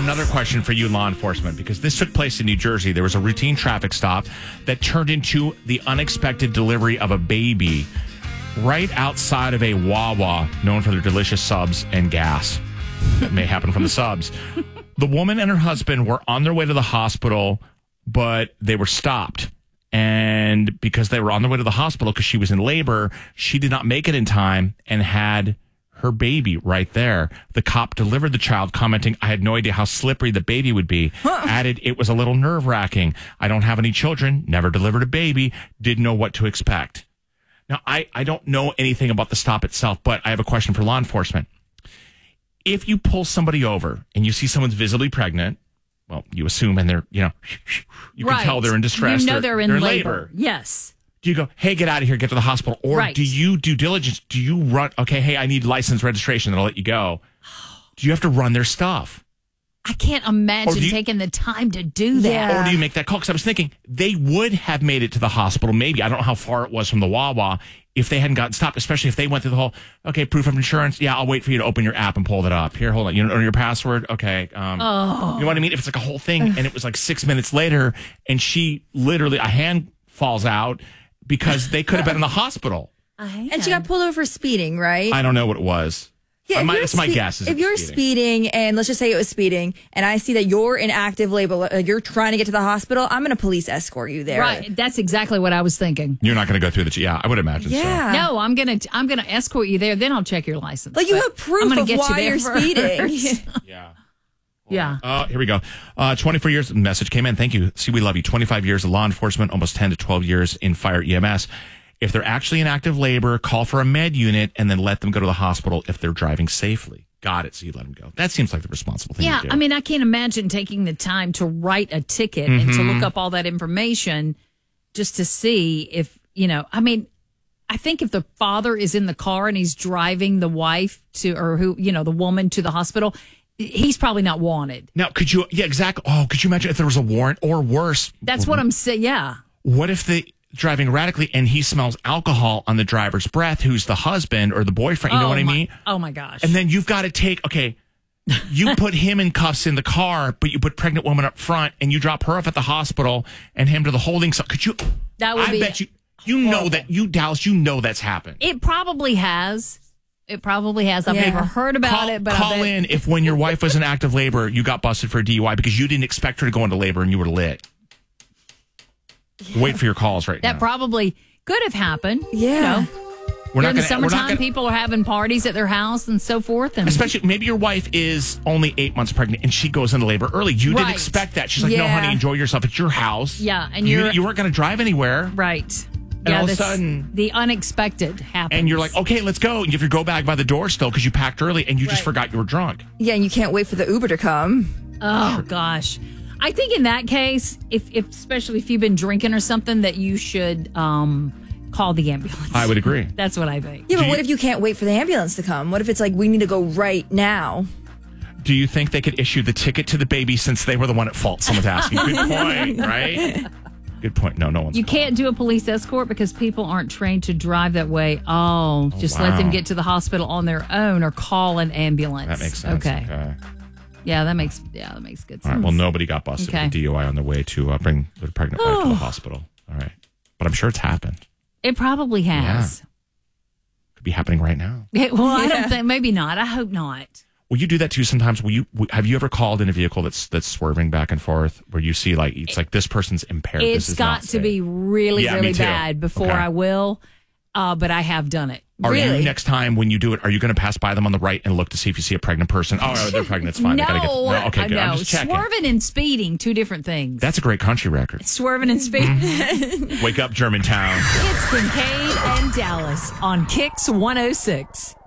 another question for you, law enforcement, because this took place in New Jersey. There was a routine traffic stop that turned into the unexpected delivery of a baby right outside of a Wawa known for their delicious subs and gas. That may happen from the subs. The woman and her husband were on their way to the hospital, but they were stopped. And because they were on their way to the hospital because she was in labor, she did not make it in time and had her baby right there. The cop delivered the child, commenting, "I had no idea how slippery the baby would be." Added, "It was a little nerve-wracking. I don't have any children, never delivered a baby, didn't know what to expect." Now, I don't know anything about the stop itself, but I have a question for law enforcement. If you pull somebody over and you see someone's visibly pregnant, well, you assume, and they're, you can tell they're in distress. You know they're in labor. Yes. Do you go, "Hey, get out of here, get to the hospital"? Or do you do diligence? Do you run, "Okay, hey, I need license, registration, and I'll let you go"? Do you have to run their stuff? I can't imagine taking the time to do that. Yeah. Or do you make that call? Because I was thinking they would have made it to the hospital. Maybe. I don't know how far it was from the Wawa if they hadn't gotten stopped, especially if they went through the whole, "Okay, proof of insurance. Yeah, I'll wait for you to open your app and pull that up. Here, hold on. You know your password? Okay. You know what I mean? If it's like a whole thing and it was like 6 minutes later and she literally, a hand falls out because they could have been in the hospital. And she got pulled over for speeding, right? I don't know what it was. Yeah, it's my guess. If you're speeding, and let's just say it was speeding, and I see that you're in active labor, like you're trying to get to the hospital, I'm going to police escort you there. Right. That's exactly what I was thinking. You're not going to go through I would imagine so. No, I'm going to escort you there, then I'll check your license. Like you have proof of why you're speeding. Yeah. Yeah. Oh, here we go. 24 years. Message came in. Thank you. See, we love you. 25 years of law enforcement, almost 10 to 12 years in fire EMS. If they're actually in active labor, call for a med unit and then let them go to the hospital if they're driving safely. Got it. So you let them go. That seems like the responsible thing to do. I mean, I can't imagine taking the time to write a ticket and to look up all that information just to see if, I think if the father is in the car and he's driving the wife the woman to the hospital, he's probably not wanted. Now, could you, exactly. Oh, could you imagine if there was a warrant or worse? That's what I'm saying. Yeah. What if driving erratically and he smells alcohol on the driver's breath, who's the husband or the boyfriend? You know what I mean? Oh my gosh. And then you've got to you put him in cuffs in the car, but you put pregnant woman up front and you drop her off at the hospital and him to the holding cell. Could you? That would bet you know that Dallas, that's happened. It probably has. I've never heard about it, but call in if when your wife was in active labor, you got busted for a DUI because you didn't expect her to go into labor and you were lit. Yeah. Wait for your calls now. That probably could have happened. Yeah. In the summertime, people are having parties at their house and so forth. And especially, maybe your wife is only 8 months pregnant and she goes into labor early. You didn't expect that. She's like, "No, honey, enjoy yourself. It's your house." Yeah. And you weren't going to drive anywhere. Right. And all of a sudden, the unexpected happens. And you're like, "Okay, let's go." And you have your go bag by the door still because you packed early and you just forgot you were drunk. Yeah, and you can't wait for the Uber to come. Oh, gosh. I think in that case, especially if you've been drinking or something, that you should call the ambulance. I would agree. That's what I think. Yeah, but what if you can't wait for the ambulance to come? What if it's like, we need to go right now? Do you think they could issue the ticket to the baby since they were the one at fault? Someone's asking. Good point, right? Good point. No one's You can't do a police escort because people aren't trained to drive that way. Let them get to the hospital on their own or call an ambulance. That makes sense. Okay. Yeah, that makes good sense. All right. Well, nobody got busted with DUI on their way to bring their pregnant wife to the hospital. All right. But I'm sure it's happened. It probably has. Yeah. Could be happening right now. I don't think, maybe not. I hope not. Will you do that too sometimes? Have you ever called in a vehicle that's swerving back and forth where you see it's like this person's impaired? It's got to be really, really bad before I will. But I have done it. Are you, next time when you do it, are you going to pass by them on the right and look to see if you see a pregnant person? Oh, they're pregnant. It's fine. No, okay, good. I'm just checking. Swerving and speeding, two different things. That's a great country record. Swerving and speeding. Wake up, Germantown. It's Kincaid and Dallas on Kicks 106.